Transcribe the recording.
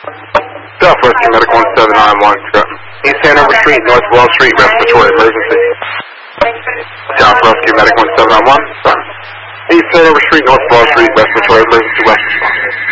Southwest Medical 1791, East Hanover Street, North Wall Street, respiratory emergency. Southwest Medical 1791, East Hanover Street, North Wall Street, respiratory emergency, west.